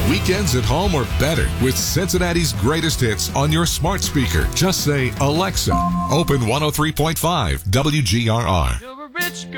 Weekends at home are better with Cincinnati's greatest hits on your smart speaker. Just say, Alexa, open 103.5 WGRR.